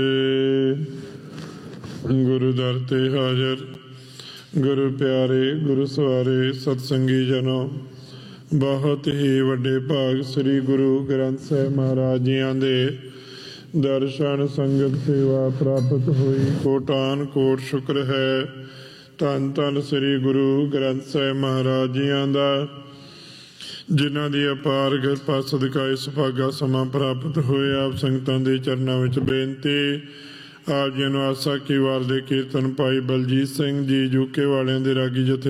ਗੁਰੂ ਦਰ ਤੇ ਹਾਜ਼ਰ ਗੁਰੂ ਪਿਆਰੇ ਗੁਰੂ ਸਵਾਰੇ ਸਤਸੰਗੀ ਜਨੋ, ਬਹੁਤ ਹੀ ਵੱਡੇ ਭਾਗ ਸ੍ਰੀ ਗੁਰੂ ਗ੍ਰੰਥ ਸਾਹਿਬ ਮਹਾਰਾਜ ਜੀਆਂ ਦੇ ਦਰਸ਼ਨ ਸੰਗਤ ਸੇਵਾ ਪ੍ਰਾਪਤ ਹੋਈ। ਕੋਟਾਨ ਕੋਟ ਸ਼ੁਕਰ ਹੈ। ਧੰਨ ਧੰਨ ਸ੍ਰੀ ਗੁਰੂ ਗ੍ਰੰਥ ਸਾਹਿਬ ਮਹਾਰਾਜ ਜੀਆਂ ਦਾ, ਜਿਨ੍ਹਾਂ ਦੀ ਅਪਾਰ ਕਿਰਪਾ ਸਦਕਾ ਇਸ ਭਾਗਾ ਸਮਾਂ ਪ੍ਰਾਪਤ ਹੋਇਆ। ਆਪ ਸੰਗਤਾਂ ਦੇ ਚਰਨਾਂ ਵਿੱਚ ਬੇਨਤੀ, ਆਪ ਜੀ ਨੂੰ ਆਸਾ ਕੀ ਵਾਰ ਦੇ ਕੀਰਤਨ ਭਾਈ ਬਲਜੀਤ ਸਿੰਘ ਜੀ ਯੂਕੇ ਵਾਲਿਆਂ ਦੇ ਰਾਗੀ ਜਥੇ